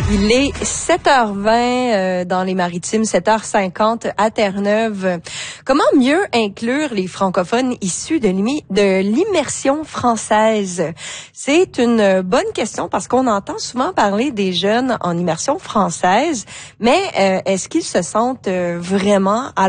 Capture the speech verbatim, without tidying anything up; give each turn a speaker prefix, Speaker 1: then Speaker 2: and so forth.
Speaker 1: Il est sept heures vingt euh, dans les Maritimes, sept heures cinquante à Terre-Neuve. Comment mieux inclure les francophones issus de l'imi- de l'immersion française? C'est une bonne question parce qu'on entend souvent parler des jeunes en immersion française, mais euh, est-ce qu'ils se sentent euh, vraiment à